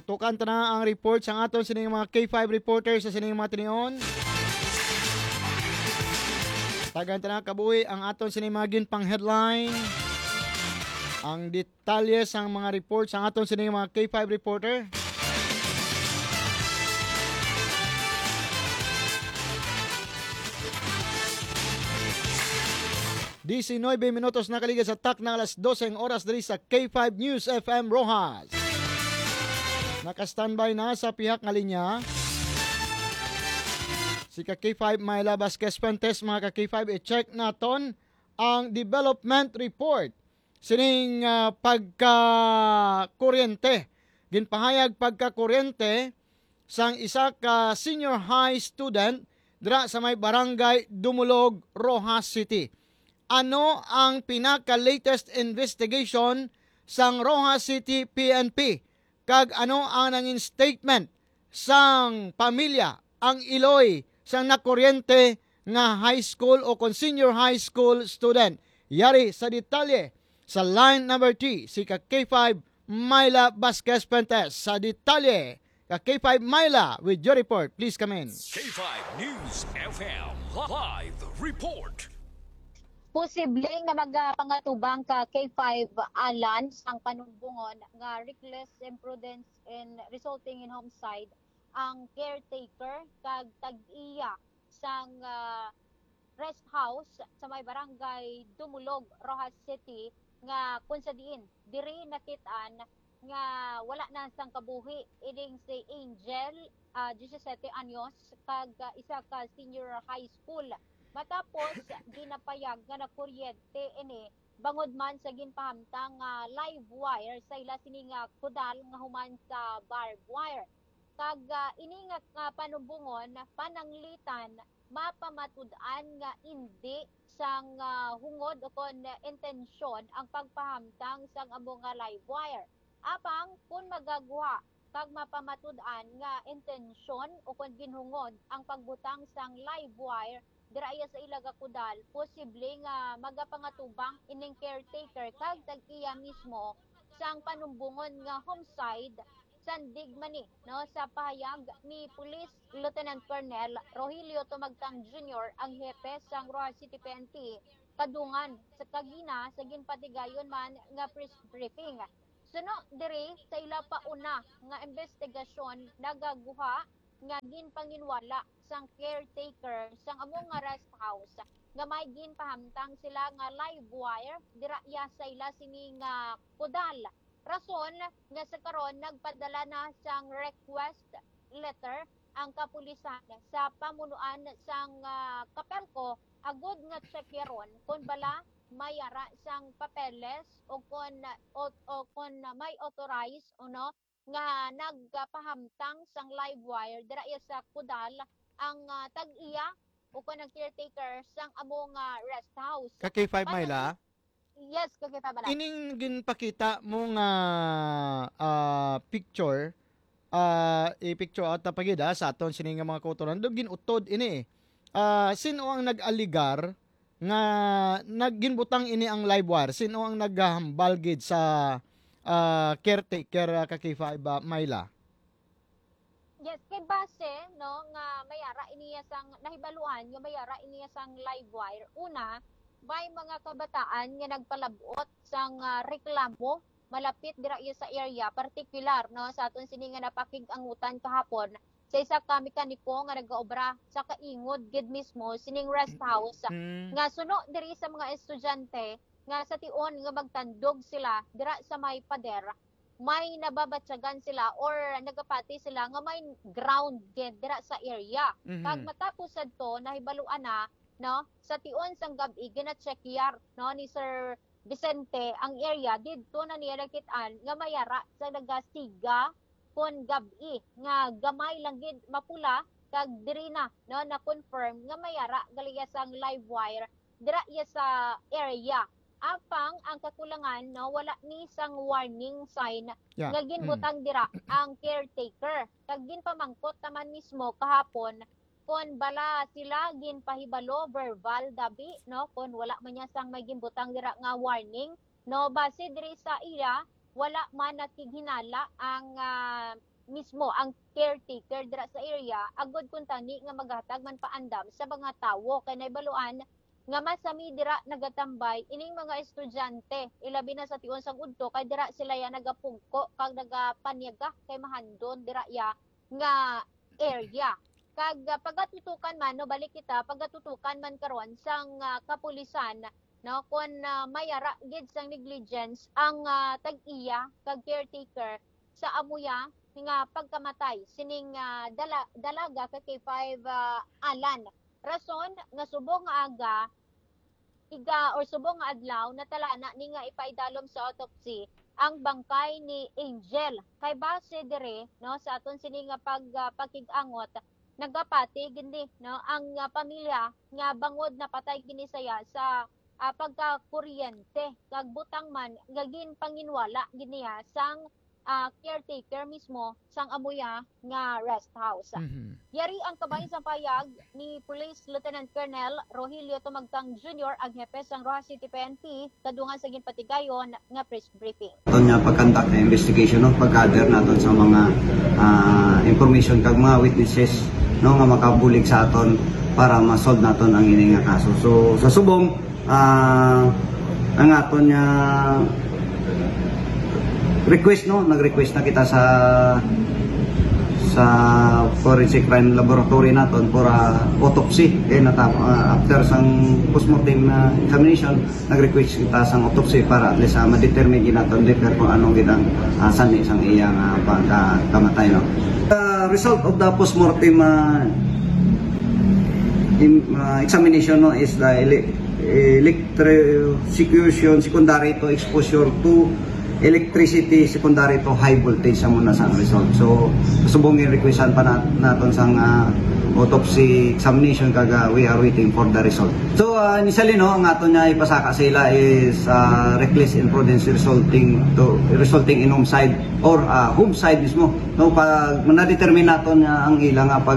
Tutukan na ang report sa aton sining mga K5 reporters sa sining mga tinion. Tagan na kabuhi ang aton sining mga ginpang headline. Ang detalye sang mga report sa aton sining mga K5 reporter. DC 9 minutos na kaliga sa tak na alas 12 oras diri sa K5 News FM Rojas. Naka-standby na sa pihak nga linya si K5 Myla Vasquez Fuentes. Mga K5, i-check naton ang development report sining pagka-kuryente. Ginpahayag pagka-kuryente sang isa ka senior high student dira sa may barangay Dumulog, Rojas City. Ano ang pinaka-latest investigation sang Rojas City PNP? Kag ano ang nanging statement sang pamilya, ang iloy sang nakuryente nga high school o kon senior high school student? Yari sa detalye sa line number 3 si K5 Myla Vasquez Fuentes. Sa detalye, K5 Myla with your report. Please come in. K5 News FM Live Report. Posibleng na magpangatubang ka K5 Alan ang panumbungon nga reckless imprudence in resulting in homicide ang caretaker kag tag-iya sang rest house sa may barangay Dumulog, Rojas City nga kung sa diin diri nakitaan nga wala na sang kabuhi ining si Angel 17 anyos kag isa ka senior high school. Matapos ginapayag nga nakuryente ini bangod man sa ginpahamtang live wire sa ila sini nga kudal nga human sa barbed wire. Kag ini nga panumbungon pananglitan mapamatud-an nga hindi sang hungod o kon intensyon ang pagpahamtang sang amo nga live wire. Apang kung magagawa kag mapamatud-an nga intensyon o kon ginhungod ang pagbutang sang live wire diraya sa ilaga kudal, posible nga magapangatubang ining caretaker kag tag-iya mismo sang panumbungon nga homicide sandig mani no sa pahayag ni Police Lieutenant Colonel Rogelio Tumagtang Jr. ang hepe sang Rojas City PNP kadungan sa kagina sa ginpatigayon man nga press briefing. Suno diri sa ila pauna nga investigasyon nagaguha nga ginpanginwala sang caretaker sang among nga rest house nga may ginpahamtang sila nga live wire diraya sa ila sini nga kudal. Rason nga sa karon nagpadala na sang request letter ang kapulisan sa pamunuan sang Kapelco agud nga checkeron kung bala mayara sang papeles o kon may authorize no nga nagpahamtang sang live wire diraya sa kudal ang tag-iya o kon ang caretaker sang among rest house. K5 Myla? Yes, K5 Myla. Ining ginpakita mo nga picture, i-picture out na pagida sa aton sining nga mga kautoran do ginutod ini. Sino ang nag-aligar nga nagginbutang ini ang live wire? Sino ang naghambal gid sa caretaker K5 Myla? Yes, kay base no nga mayara iniya sang nahibaluan nga mayara iniya sang live wire. Una, may mga kabataan nga nagpalabot sang reklamo malapit dira sa area particular no sa aton sini nga napakig-angutan kahapon sa isa ka mekaniko nga nagaobra sa kaingod gid mismo sining rest house nga suno diri sa mga estudyante nga sa tion nga magtandog sila dira sa may pader may nababatsagan sila or nagapati sila nga may ground gid dira sa area. Kag matapos adto nahibaluan na no sa tion sang gabi gina-checkyar no ni Sir Vicente ang area didto na niya nakit-an nga mayara sa nagasiga kon gabi nga gamay lang gid mapula kag diri na no na confirm nga mayara gali sang live wire dira sa area. Apang ang kakulangan no wala ni sang warning sign nga ginbutang dira ang caretaker kag ginpamangkot taman mismo kahapon kon bala sila ginpahibalo verbal dabi no kon wala man niya sang may ginbutang dira nga warning no base diri sa iya wala man nakighinala ang mismo ang caretaker dira sa area agod kun tani nga maghatag man paandam sa mga tawo kay naibaluan nga masami dira nagatambay ining mga estudyante ilabi na sa tiyon sang udto kay dira sila ya nagapungko kag nagapanyaga kay mahandon dira ya nga area kag pagatutukan man no balik kita pagatutukan man karon sang kapulisan no kun mayara gid sang negligence ang tag-iya kag caretaker sa amuya nga pagkamatay sining dalaga kay K5 Alan rason nga subong nga aga subong nga adlaw natalana ni nga ipaidalom sa autopsy ang bangkay ni Angel kay base dire no sa aton sini nga pagkigangot nagapati gindi no ang pamilya nga bangod na patay kini saya sa pagka-kuryente kag butang man gagin panginwala giniya sang caretaker mismo sang amuya nga rest house. Yari ang kabahin sang payag ni Police Lieutenant Colonel Rogelio Tumagtang Jr. ang hepe sang Rojas City PNP kadungan sa ginpatigayon nga press briefing. Ito niya pag-conduct na investigation no pag-gather naton sa mga information kag mga witnesses no nga makabulig sa aton para ma-solve naton ang ini nga kaso. So sa subong ang aton niya request no nag-request na kita sa forensic crime laboratory naton for autopsy kay after sang postmortem examination nag-request kita sang autopsy para at least ma-determine naton differ kung anong gidang sani sang iyang pagkamatay no. Result of the postmortem examination no is the electrocution secondary to exposure to electricity secondary to high voltage sa muna sang result. So subongin requestan pa naton sang autopsy examination kaga we are waiting for the result. So initially no ang aton niya ipasaka sa ila is reckless imprudence resulting in homicide or homicide mismo. No pag na-determine naton ang ilang pag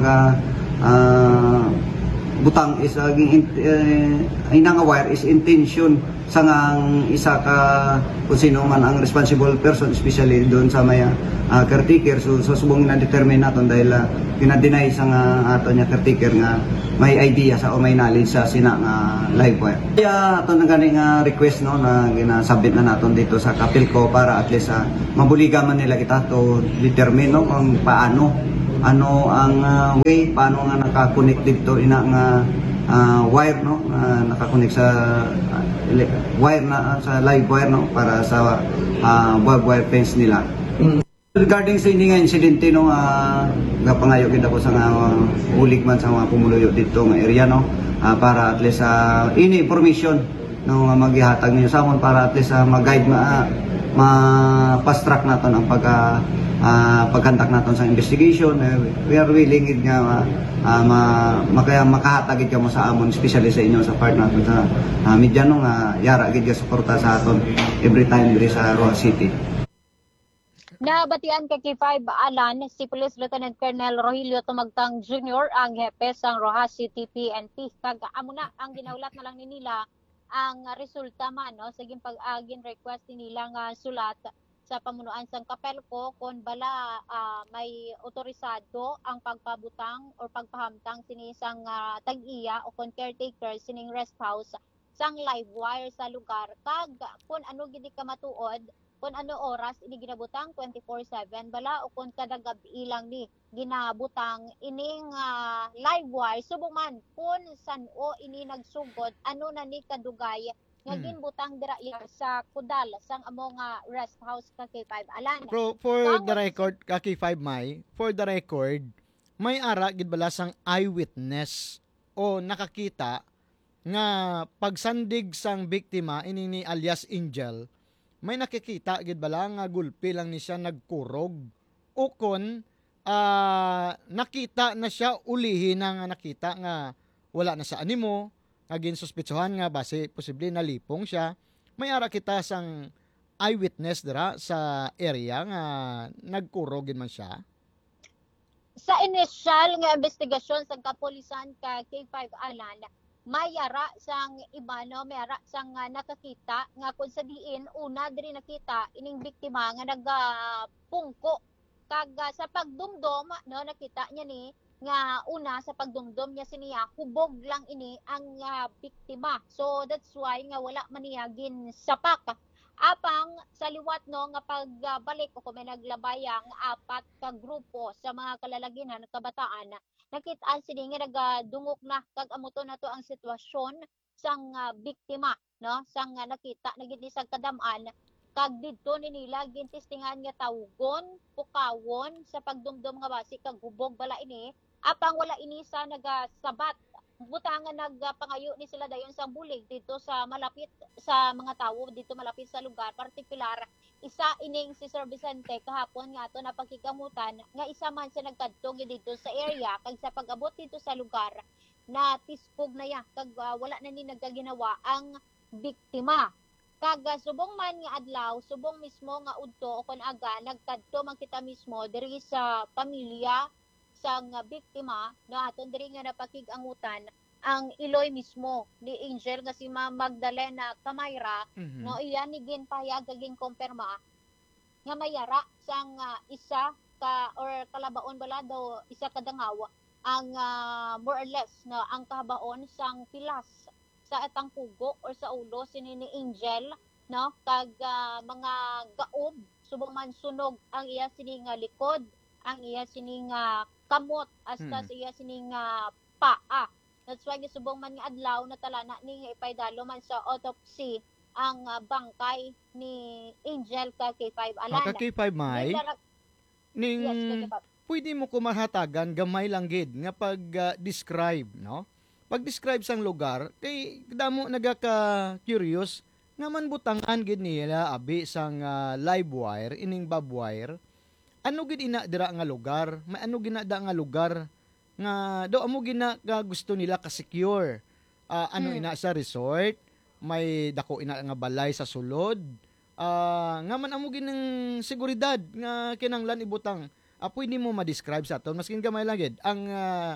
butang is inang aware is intention sa ang isa ka kung sino man ang responsible person especially doon sa may caretaker so subong na determine naton dahil pinadeny sa ato nya caretaker nga may idea sa o may knowledge sa sina nga live wire. Kaya ato na gani nga request no na ginasubmit na naton dito sa Kapilco para at least mabuligan man nila kita to determine no kung paano ang way paano nga naka-connect dito ina nga wire no naka-connect sa wire na sa live wire no para sa barbed wire fence nila. Regarding sa ini nga insidente no gapangayo gid ako sa ulig man sa mga pumuluyo dito nga area no para at least ini information no nga maghihatag ninyo sa amon para at least mag-guide ma-fast track naton ang pagkandak naton sa investigation. We are willing gid nga makahatag gid kamo sa amon especially sa inyo sa part naton sa media no nga yara gid ka suporta sa aton every time diri sa Rojas City. Nabatian kay K5 Alan si Police Lieutenant Colonel Rogelio Tumagtang Jr. ang hepe sang Rojas City PNP kag amo na ang ginaulat na lang ni nila ang resulta man no sa pag-agin request nila nga sulat sa pamunuan sang Kapelco kung bala may otorisado ang pagpabutang o pagpahamtang sinisang tag-iya o kung caretaker sining rest house sang live wire sa lugar kag kung ano gid ka matuod kung ano oras ini ginabutang 24/7 bala o kung kada gabi lang ni ginabutang ining live wire subong man kung san-o ini nagsugod ano na ni kadugay nga ginbutang dira sa Kudal sang amo nga rest house ka K5 Alan. For the record ka K5 may ara gid bala sang eyewitness o nakakita nga pagsandig sang biktima ini ni alias Angel may nakikita gid bala nga gulpi lang ni siya nagkurog o kon nakita na siya ulihin nga nakita nga wala na sa animo agin suspetsohan nga base posible nalipong siya may ara kita sang eyewitness dira sa area nga nagkurogin man siya. Sa initial nga investigasyon sa kapulisan ka K5 Alan may ara sang iba no may ara sang nakakita nga kung sa diin una diri nakita ining biktima nga nagapungko kag sa pagdumdum no nakita niya ni nga una sa pagdumdum niya siniya hubog lang ini ang biktima. So that's why nga wala man niya gin sapak. Apang sa liwat no nga pagbalik o kung may naglabayang apat ka grupo sa mga kalalaginan at kabataan, nakita sini nga nagadungok na kag amuto na to ang sitwasyon sang biktima no sang nakita nagiti sa kadaman kag didto ni nila gintistingan nga tawgon pukawon sa pagdumdum nga basi kag hubog bala ini apang wala ini sa nagasabat butangan nagpangayo ni sila dayon sa bulig dito sa malapit sa mga tawo dito malapit sa lugar partikular isa ining si Sir Vicente kahapon nga ato napakikamutan nga isa man sa nagkadtog dito sa area kag sa pag-abot dito sa lugar na tispog na ya kag wala na ni nagaginawa ang biktima kag subong man nga adlaw subong mismo nga udto o kun aga nagkadto man kita mismo diri sa pamilya sang biktima na aton diri nga napakigangutan ang iloy mismo ni Angel nga si Ma'am Magdalena Camayra no iya ni ginpahayag gaging kumpirma nga mayara sang isa ka or kalabaon bala daw isa ka dangaw ang more or less no ang kahabaon sang pilas sa atang pugo or sa ulo sini ni Angel no kag mga gaob subong man sunog ang iya sini nga likod ang iya sini nga kamot hasta sa iya sini nga paa. That's why subong man nga adlaw natala na ni ipaydalo man sa autopsy ang bangkay ni Angel ka K5 Alan. Ka K5 May ning yes, pwede mo ko mahatagan gamay lang gid nga pag describe no. Pag-describe sang lugar kay damo nagaka curious nga man butangan gid nila abi sang live wire ining bob wire. Ano gid ina dira nga lugar? May ano ginada nga lugar nga do amo gina nga gusto nila ka secure. Ano ina sa resort, may dako ina nga balay sa sulod. Nga man amo ginang seguridad nga kinanglan ibutang. Pwede mo ma-describe sa aton maskin gamay lang gid ang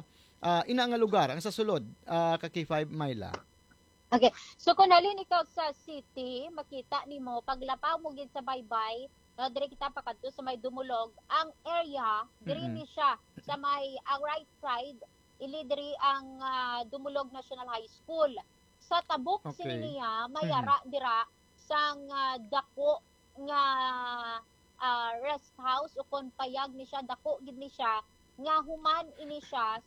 ina nga lugar ang sa sulod ka K5 Myla. Okay. So kung nalin ikaw sa city, makita nimo paglapaw mo gid sa baybay, diri kita pakadto sa may dumulog, ang area diri ni siya sa may right side, ili diri ang Dumulog National High School. Sa tabok siniya mayara dira sang dako nga rest house o kon payag ni siya dako gid ni siya nga human ini siya